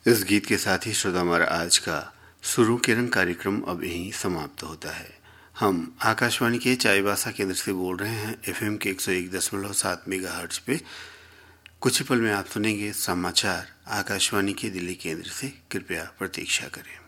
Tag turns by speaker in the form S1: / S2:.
S1: इस गीत के साथ ही श्रोता हमारा आज का सुरों के रंग कार्यक्रम अब यहीं समाप्त होता है। हम आकाशवाणी के चाईबासा केंद्र से बोल रहे हैं FM के 101.7 मेगाहर्ट्ज पे। कुछ ही पल में आप सुनेंगे समाचार आकाशवाणी के दिल्ली केंद्र से। कृपया प्रतीक्षा करें।